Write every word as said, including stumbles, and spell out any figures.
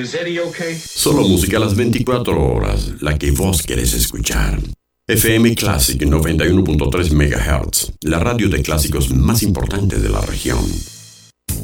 Is Eddie okay? Solo música a las veinticuatro horas, la que vos querés escuchar. F M Classic noventa y uno punto tres megahertz, la radio de clásicos más importante de la región.